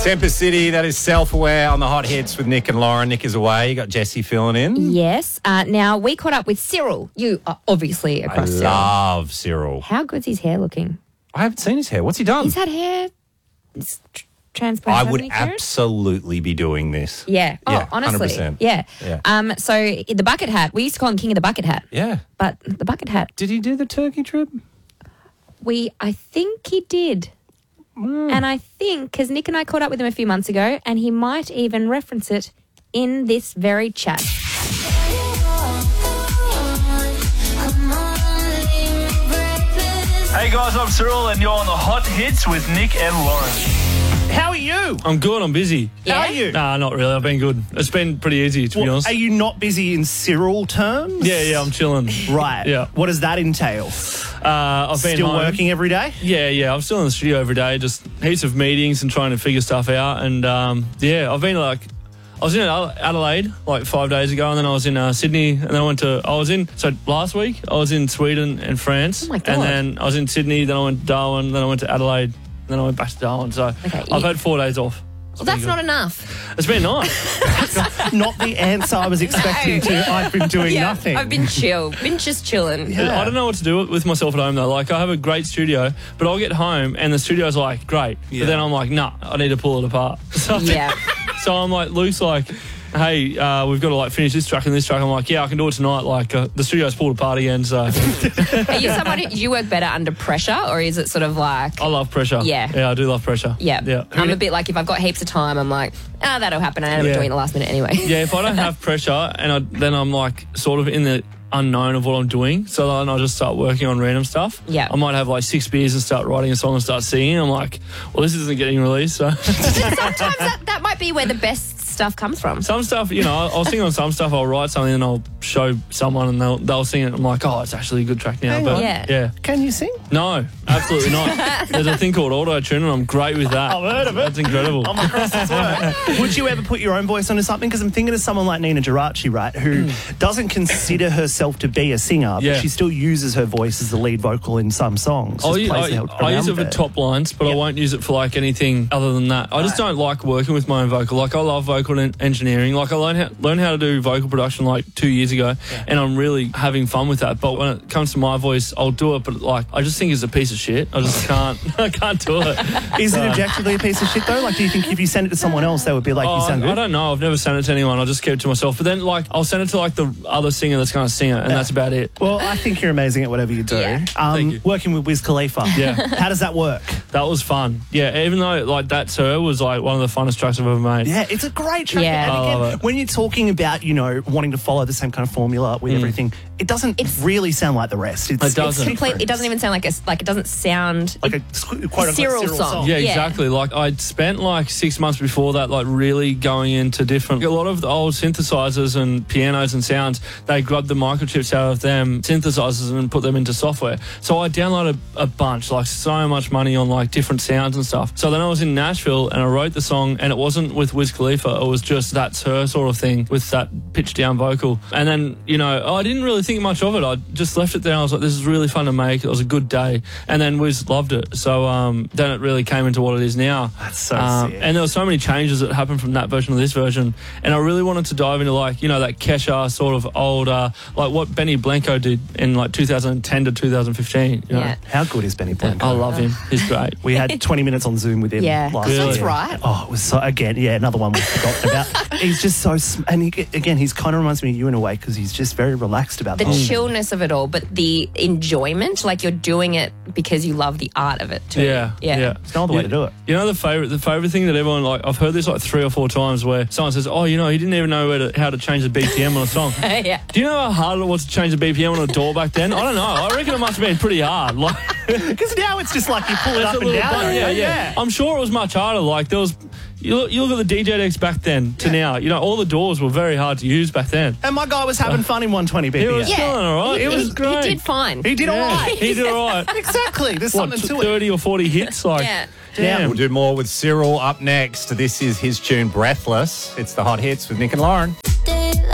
Tempest City, that is Self-Aware on the Hot Hits with Nick and Lauren. Nick is away. You got Jessie filling in. Yes. Now, we caught up with Cyril. You are obviously a crush, Cyril. I love Cyril. How good's his hair looking? I haven't seen his hair. What's he done? He's had hair transplant. I would absolutely be doing this. Yeah. Oh, Yeah, honestly. 100%. Yeah. Yeah. So the bucket hat, we used to call him King of the Bucket Hat. Yeah. But the bucket hat, Did he do the turkey trip? I think he did. And I think, because Nick and I caught up with him a few months ago, and he might even reference it in this very chat. Hey guys, I'm Cyril and you're on the Hot Hits with Nick and Lauren. How are you? I'm good. I'm busy. Yeah? How are you? Nah, not really. I've been good. It's been pretty easy, to be honest. Are you not busy in Cyril terms? Yeah, I'm chilling. Right. Yeah. What does that entail? I've been Still home. working every day? Yeah. I'm still in the studio every day, just heaps of meetings and trying to figure stuff out. And I've been I was in Adelaide like 5 days ago, and then I was in Sydney, and then so last week I was in Sweden and France. Oh my God. And then I was in Sydney, then I went to Darwin, then I went to Adelaide, then I went back to Darwin. So I've had 4 days off. Well, that's not enough. It's been nice. Not the answer I was expecting to. I've been doing nothing. I've been chill. Been just chilling. Yeah. I don't know what to do with myself at home though. Like I have a great studio, but I'll get home and the studio's like great, but then I'm like, nah, I need to pull it apart. So, Yeah. so I'm like, Luke's like, hey, we've got to finish this track and this track. I'm like, yeah, I can do it tonight. Like the studio's pulled apart again. So Are you someone do you work better under pressure, or is it sort of like? I love pressure. Yeah. I do love pressure. Yeah. I'm a bit like, if I've got heaps of time, I'm like, that'll happen. I end up doing it the last minute anyway. Yeah, if I don't have pressure then I'm like sort of in the unknown of what I'm doing, so then I'll just start working on random stuff. Yeah. I might have like 6 beers and start writing a song and start singing. I'm like, well, this isn't getting released, so Sometimes that might be where the best stuff comes from. some stuff, I'll sing on some stuff, I'll write something and I'll show someone and they'll sing it. I'm like, oh, it's actually a good track now. Hang on. Yeah. Can you sing? No, absolutely not. There's a thing called auto-tune and I'm great with that. I've heard of it. That's incredible. I'm across this work. Would you ever put your own voice onto something? Because I'm thinking of someone like Nina Geraci, right, who doesn't consider herself to be a singer, but she still uses her voice as the lead vocal in some songs. I I use it for top lines, but I won't use it for like anything other than that. I just don't like working with my own vocal. Like I love vocal engineering. Like I learned how to do vocal production like 2 years ago, and I'm really having fun with that. But when it comes to my voice, I'll do it. But like I just think it's a piece of shit. I just can't. I can't do it. Is it objectively a piece of shit though? Like, do you think if you send it to someone else, they would be like, you sound good? I don't know. I've never sent it to anyone. I'll just keep it to myself. But then like I'll send it to like the other singer that's going to sing it, and that's about it. Well, I think you're amazing at whatever you do. Yeah. Thank you. Working with Wiz Khalifa. Yeah. How does that work? That was fun. Yeah, even though like That's Her was like one of the funnest tracks I've ever made. Yeah, it's a great track. Yeah. And I again, love it. when you're talking about, wanting to follow the same kind of formula with everything, it doesn't really sound like the rest. It doesn't. It doesn't even sound like it doesn't sound like a quote-unquote Cyril song. Yeah, Yeah. exactly. Like I'd spent like 6 months before that, like really going into a lot of the old synthesizers and pianos and sounds. They grabbed the microchips out of them synthesizers and put them into software. So I downloaded a bunch, like so much money on like different sounds and stuff. So then I was in Nashville and I wrote the song, and it wasn't with Wiz Khalifa. It was just That's Her sort of thing with that pitched down vocal. And then I didn't really think much of it. I just left it there. I was like, this is really fun to make. It was a good day. And then Wiz loved it. So then it really came into what it is now. That's so sick. And there were so many changes that happened from that version to this version. And I really wanted to dive into like, that Kesha sort of old, like what Benny Blanco did in like 2010 to 2015. You know? Yeah. How good is Benny Blanco? I love him. He's great. We had 20 minutes on Zoom with him last year. That's right. Oh, it was so, another one we've forgotten about. He's just so, and he's kind of reminds me of you in a way, because he's just very relaxed about The the whole thing. chillness of it all, but the enjoyment, like you're doing it because you love the art of it too. Yeah. There's no other way to do it. The favorite thing that everyone, like, I've heard this like 3 or 4 times where someone says, oh, he didn't even know how to change the BPM on a song. Yeah. Do you know how hard it was to change the BPM on a door back then? I don't know. I reckon it must have been pretty hard. Like, Because now it's just like you pull it it's up a and little down. button, yeah. I'm sure it was much harder. Like there was, you look at the DJ decks back then to now. All the doors were very hard to use back then. And my guy was having fun in 120 BPM. He was feeling all right. It was great. He did fine. He did all right. He did all right. Exactly. There's What, something to it. 30 or 40 hits? Like, Yeah. damn. We'll do more with Cyril up next. This is his tune, Breathless. It's the Hot Hits with Nick and Lauren.